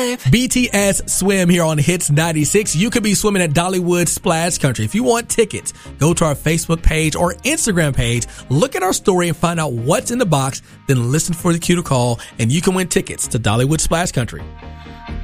BTS Swim here on Hits 96. You could be swimming at Dollywood Splash Country. If you want tickets, go to our Facebook page or Instagram page, look at our story and find out what's in the box, then listen for the cue to call, and you can win tickets to Dollywood Splash Country.